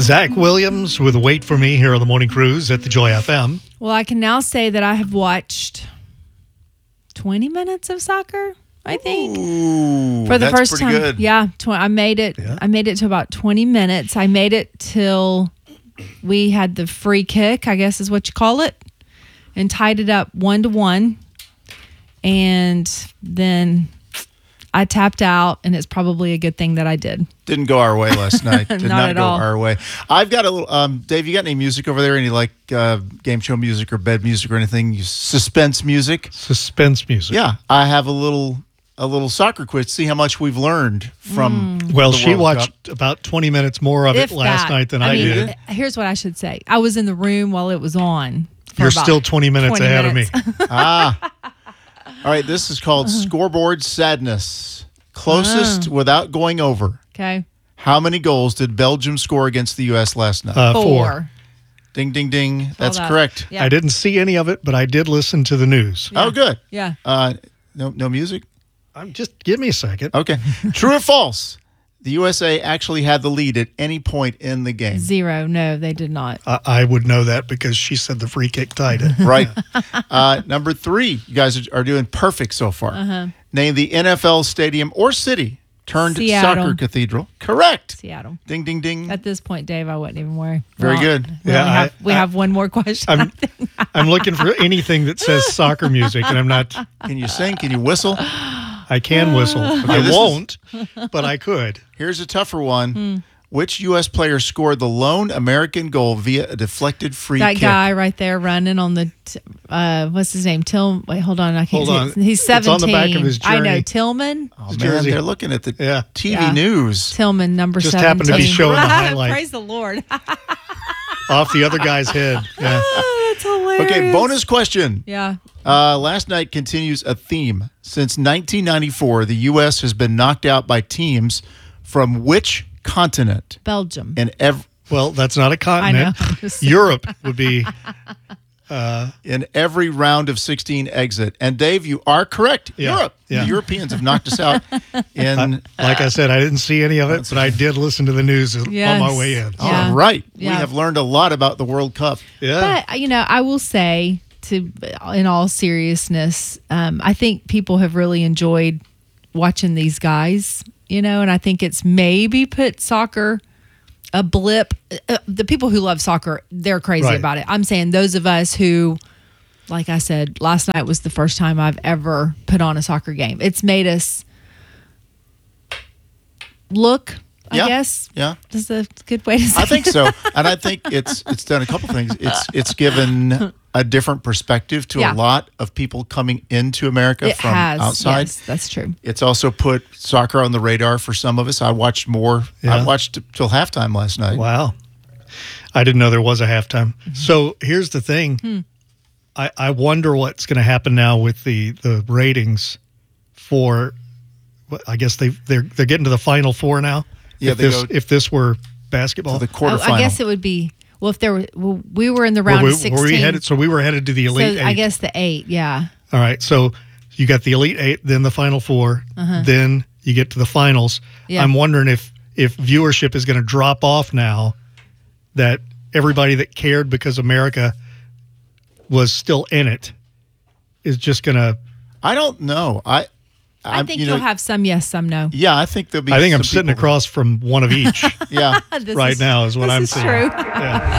Zach Williams with Wait For Me here on the Morning Cruise at the Joy FM. Well, I can now say that I have watched 20 minutes of soccer, I think. Ooh, for the that's first pretty time. good. Yeah, I made it. Yeah. I made it to about 20 minutes. I made it till we had the free kick, I guess is what you call it, and tied it up 1-1. And then I tapped out, and it's probably a good thing that I did. Didn't go our way last night. Did Not at go all. our way. I've got a little. Dave, you got any music over there? Any game show music or bed music or anything? Suspense music? Suspense music. Yeah, I have a little soccer quiz. See how much we've learned from. Well, the she World watched Cup. about 20 minutes more of it If last that. night than I mean, did. Here's what I should say. I was in the room while it was on. for You're about still 20 minutes 20 ahead minutes. of me. All right, this is called Scoreboard Sadness. Closest without going over. Okay. How many goals did Belgium score against the U.S. last night? 4. Ding, ding, ding. That's Hold up. correct. Yeah. I didn't see any of it, but I did listen to the news. Oh, good. Yeah. No music? Just give me a second. Okay. True or false? The USA actually had the lead at any point in the game. 0. No, they did not. I would know that because she said the free kick tied it. Right. Number 3, you guys are doing perfect so far. Name the NFL stadium or city turned Seattle. soccer cathedral. Correct. Seattle. Ding, ding, ding. At this point, Dave, I wouldn't even worry. Very good. Yeah, We have one more question. I'm looking for anything that says soccer music, and I'm not. Can you sing? Can you whistle? I can whistle. I this is- won't, but I could. Here's a tougher one. Which U.S. player scored the lone American goal via a deflected free That kick? guy right there running on the, what's his name? Wait, hold on. I can't Hold see. on. He's 17. It's on the back of his I know. jersey. Tillman. Oh, man, jersey. they're looking at the Yeah. TV Yeah. news. Tillman, number Just 17. happened to be showing the highlight. Praise the Lord. Off the other guy's head. Yeah. That's hilarious. Okay, bonus question. Yeah. Last night continues a theme. Since 1994, the U.S. has been knocked out by teams from which continent? Belgium. In Well, that's not a continent. know. Europe would be. in every round of 16 exit. And Dave, you are correct. Yeah, Europe. yeah. The Europeans have knocked us out. In Like I said, I didn't see any of it, but I did listen to the news on my way in. Yeah. All right. Yeah. We have learned a lot about the World Cup. Yeah. But, I will say, in all seriousness, I think people have really enjoyed watching these guys, and I think it's maybe put soccer a blip. The people who love soccer, they're crazy Right. about it. I'm saying those of us who, like I said, last night was the first time I've ever put on a soccer game. It's made us look, Yeah. I guess. Yeah. That's a good way to say I think so. And I think it's done a couple things. It's given a different perspective to Yeah. a lot of people coming into America It from has. outside. Yes, that's true. It's also put soccer on the radar for some of us. I watched more. Yeah. I watched till halftime last night. Wow. I didn't know there was a halftime. So here's the thing. I wonder what's going to happen now with the ratings for, I guess they're getting to the Final Four now. Yeah, if this were basketball. To the quarterfinal. I guess it would be. Well, if there were, we were in the round of 16. Were we headed? So we were headed to the Elite so Eight. I guess the 8, yeah. All right. So you got the Elite Eight, then the Final Four, then you get to the finals. Yeah. I'm wondering if viewership is going to drop off now that everybody that cared because America was still in it is just going to. I don't know. I think you'll have some yes, some no. Yeah, I think there'll be. I think I'm some sitting people- across from one of each Yeah. right now is what I'm This is seeing. true. Yeah.